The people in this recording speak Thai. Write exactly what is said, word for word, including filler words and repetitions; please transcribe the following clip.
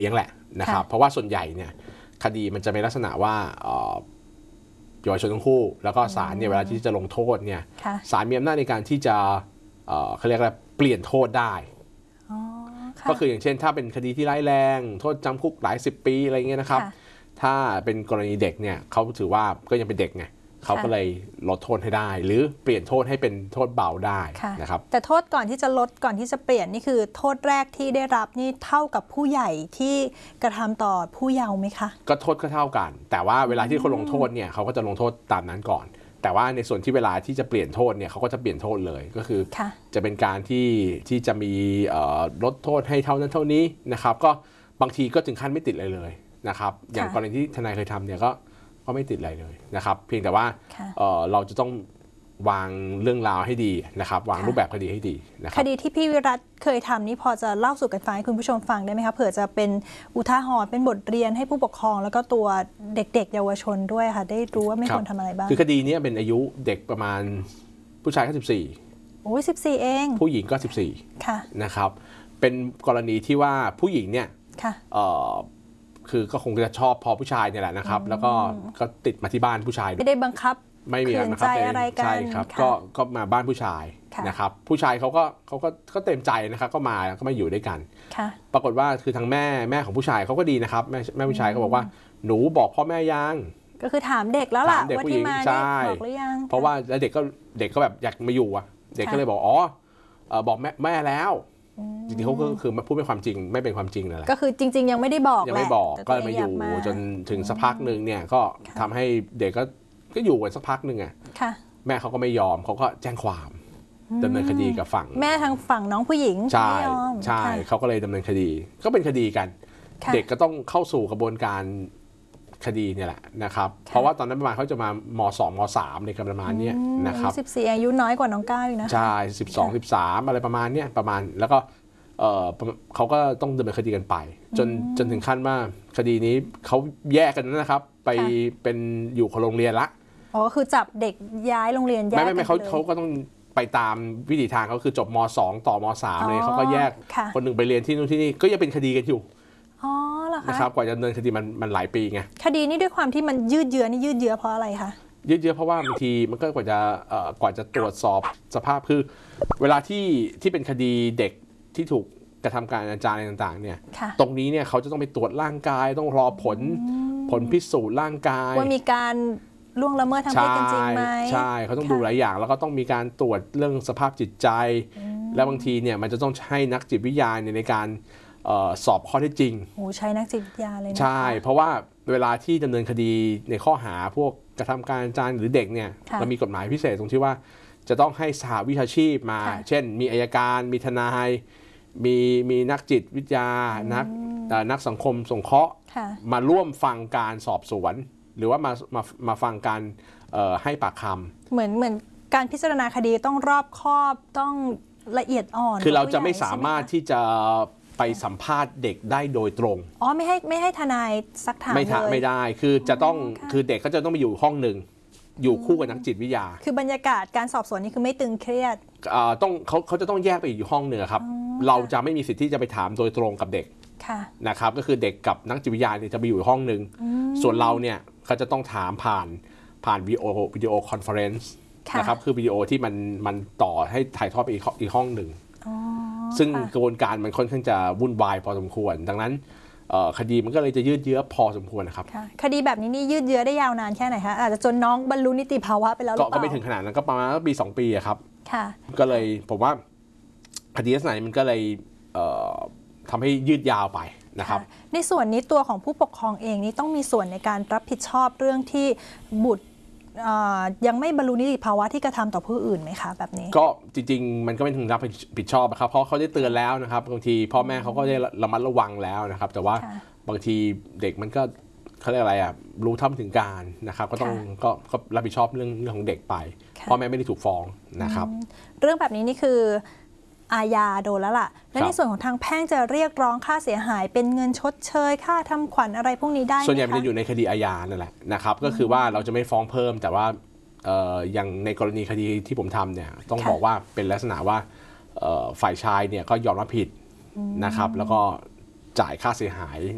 เลี้ยงแหละนะครับเพราะว่าส่วนใหญ่เนี่ยคดีมันจะเป็นลักษณะว่าเยาวชนทั้งคู่แล้วก็ศาลเนี่ยเวลาที่จะลงโทษเนี่ยศาลมีอำนาจในการที่จะเขาเรียกอะไรเปลี่ยนโทษได้ก็คืออย่างเช่นถ้าเป็นคดีที่ร้ายแรงโทษจำคุกหลายสิบปีอะไรเงี้ยนะครับถ้าเป็นกรณีเด็กเนี่ยเขาถือว่าก็ยังเป็นเด็กไงเขาก็เลยลดโทษให้ได้หรือเปลี่ยนโทษให้เป็นโทษเบาได้นะครับแต่โทษก่อนที่จะลดก่อนที่จะเปลี่ยนนี่คือโทษแรกที่ได้รับนี่เท่ากับผู้ใหญ่ที่กระทำต่อผู้เยาว์ไหมคะก็โทษก็เท่ากันแต่ว่าเวลาที่เขาลงโทษเนี่ยเขาก็จะลงโทษตามนั้นก่อนแต่ว่าในส่วนที่เวลาที่จะเปลี่ยนโทษเนี่ยเขาก็จะเปลี่ยนโทษเลยก็คือจะเป็นการที่ที่จะมีลดโทษให้เท่านั้นเท่านี้นะครับก็บางทีก็ถึงขั้นไม่ติดเลยเลยนะครับอย่างกรณีที่ทนายเคยทำเนี่ยก็ก็ไม่ติดอะไรเลยนะครับเพียงแต่ว่า เ, เราจะต้องวางเรื่องราวให้ดีนะครับวางรูปแบบคดีให้ดีนะครับคดีที่พี่วิรัตเคยทำนี่พอจะเล่าสู่กันฟังให้คุณผู้ชมฟังได้ไหมคะเผื่อจะเป็นอุทาหรณ์เป็นบทเรียนให้ผู้ปกครองแล้วก็ตัวเด็กๆเยาวชนด้วยค่ะได้รู้ว่าไม่ควรทำอะไรบ้างคือคดีนี้เป็นอายุเด็กประมาณผู้ชายก็สิบสี่โอ้ยสิบสี่เองผู้หญิงก็สิบสี่ค่ะนะครับเป็นกรณีที่ว่าผู้หญิงเนี่ยค่ะคือก็คงจะชอบพอผู้ชายเนี่ยแหละนะครับแล้วก็ก็ติดมาที่บ้านผู้ชายไม่ได้บังคับไม่มีนะครับใช่ครับก็ก็มาบ้านผู้ชายนะครับผู้ชายเขาก็เขาก็ก็เต็มใจนะครับก็มาก็มาอยู่ด้วยกันปรากฏว่าคือทางแม่แม่ของผู้ชายเขาก็ดีนะครับแม่แม่ผู้ชายก็บอกว่าหนูบอกพ่อแม่ยังก็คือถามเด็กแล้วล่ะว่าที่มาได้บอกหรือยังเพราะว่าแล้วเด็กก็เด็กก็แบบอยากมาอยู่อ่ะเด็กก็เลยบอกอ๋อบอกแม่แม่แล้วจริงๆเขาก็คือมาพูดเป็นความจริงไม่เป็นความจริงนั่นแหละก็คือจริงๆยังไม่ได้บอกยังไม่บอกก็มาอยู่จนถึงสักพักหนึ่งเนี่ยก็ทำให้เด็กก็ก็อยู่กันสักพักหนึ่งอ่ะแม่เขาก็ไม่ยอมเขาก็แจ้งความดำเนินคดีกับฝั่งแม่ทางฝั่งน้องผู้หญิงใช่ใช่เขาก็เลยดำเนินคดีก็เป็นคดีกันเด็กก็ต้องเข้าสู่กระบวนการคดีเนี่ยแหละนะครับเพราะว่าตอนนั้นประมาณเขาจะมามสองมสามในประมาณนี้นะครับสิบสี่อายุน้อยกว่าน้องก้าวอยู่นะใช่สิบสองสิบสามอะไรประมาณเนี้ยประมาณแล้วก็เออเขาก็ต้องดำเนินคดีกันไปจนจนถึงขั้นว่าคดีนี้เขาแยกกันนะครับไปเป็นอยู่คนโรงเรียนละอ๋อคือจับเด็กย้ายโรงเรียนแยกไม่ไม่ไม่เขาเขาก็ต้องไปตามวิถีทางเขาคือจบมสองต่อมสามเลยเขาก็แยกคนหนึ่งไปเรียนที่นู่นที่นี่ก็ยังเป็นคดีกันอยู่อ๋อเหรอคะนะครับกว่าจะดำเนินคดีมันมันหลายปีไงคดีนี้ด้วยความที่มันยืดเยื้อนี่ยืดเยื้อเพราะอะไรคะยืดเยื้อเพราะว่าบางทีมันก็กว่าจะเอ่อกว่าจะตรวจสอบสภาพคือเวลาที่ที่เป็นคดีเด็กที่ถูกกระทำการอนาจารอะไรต่างๆเนี่ยตรงนี้เนี่ยเขาจะต้องไปตรวจร่างกายต้องรอผลผลพิสูจน์ร่างกายว่ามีการล่วงละเมิดทางเพศกันจริงไหมใช่เขาต้องดูหลายอย่างแล้วก็ต้องมีการตรวจเรื่องสภาพจิตใจแล้วบางทีเนี่ยมันจะต้องให้นักจิตวิทยาในการสอบข้อเท็จจริงโอ้ใช้นักจิตวิทยาเลยนะใช่เพราะว่าเวลาที่ดำเนินคดีในข้อหาพวกกระทำการอนาจารหรือเด็กเนี่ยเรามีกฎหมายพิเศษตรงที่ว่าจะต้องให้สหวิชาชีพมาเช่นมีอัยการมีทนายมีมีนักจิตวิทยานักนักสังคมสงเคราะห์มาร่วมฟังการสอบสวนหรือว่ามามามาฟังการให้ปากคำเหมือนเหมือนการพิจารณาคดีต้องรอบคอบต้องละเอียดอ่อนคือเราจะไม่สามารถที่จะไปสัมภาษณ์เด็กได้โดยตรงอ๋อไม่ให้ไม่ให้ทนายซักถามไม่เลยไม่ได้คือจะต้องคือเด็กเขาจะต้องไปอยู่ห้องหนึ่งอยู่คู่กับนักจิตวิทยาคือบรรยากาศการสอบสวนนี่คือไม่ตึงเครียดต้องเขาเขาจะต้องแยกไปอยู่ห้องหนึ่งครับเราจะไม่มีสิทธิ์ที่จะไปถามโดยตรงกับเด็กนะครับก็คือเด็กกับนักจิตวิทยาเนี่ยจะไปอยู่ห้องหนึ่งส่วนเราเนี่ยเขาจะต้องถามผ่านผ่านวิดีโอวิดีโอคอนเฟอเรนซ์นะครับคือวิดีโอที่มันมันต่อให้ถ่ายทอดไปอีกอีกห้องหนึ่งซึ่งกระบวนการมันค่อนข้างจะวุ่นวายพอสมควรดังนั้นคดีมันก็เลยจะยืดเยื้อพอสมควรนะครับคดีแบบนี้นี่ยืดเยื้อได้ยาวนานแค่ไหนคะอาจจะจนน้องบรรลุนิติภาวะไปแล้วหรือเปล่าก็ไม่ถึงขนาดนั้นก็ประมาณปีสองปีครับก็เลยผมว่าคดีลักษณะนี้มันก็เลยทำให้ยืดยาวไปนะครับในส่วนนี้ตัวของผู้ปกครองเองนี่ต้องมีส่วนในการรับผิดชอบเรื่องที่บุตรยังไม่บรรลุนิติภาวะที่กระทำต่อผู้อื่นไหมคะแบบนี้ก็จริงๆมันก็ไม่ถึงรับผิดชอบนะครับเพราะเขาได้เตือนแล้วนะครับบางทีพ่อแม่เขาก็ได้ระมัดระวังแล้วนะครับแต่ว่าบางทีเด็กมันก็เขาเรียกอะไรอ่ะรู้เท่าไม่ถึงการนะครับก็ต้องก็รับผิดชอบเรื่องเรื่องของเด็กไปพ่อแม่ไม่ได้ถูกฟ้องนะครับเรื่องแบบนี้นี่คืออาญาโดนแล้วล่ะและในส่วนของทางแพ่งจะเรียกร้องค่าเสียหายเป็นเงินชดเชยค่าทำขวัญอะไรพวกนี้ได้ไหมคะส่วนใหญ่มันจะอยู่ในคดีอาญานั่นแหละนะครับก็คือว่าเราจะไม่ฟ้องเพิ่มแต่ว่าอย่างในกรณีคดีที่ผมทำเนี่ยต้องบอกว่าเป็นลักษณะว่าฝ่ายชายเนี่ยก็ยอมรับผิดนะครับแล้วก็จ่ายค่าเสียหาย